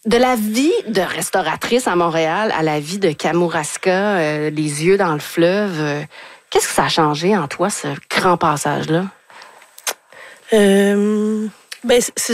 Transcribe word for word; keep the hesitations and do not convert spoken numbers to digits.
De la vie de restauratrice à Montréal à la vie de Kamouraska, euh, les yeux dans le fleuve, euh, qu'est-ce que ça a changé en toi, ce grand passage-là? Euh, ben, c'est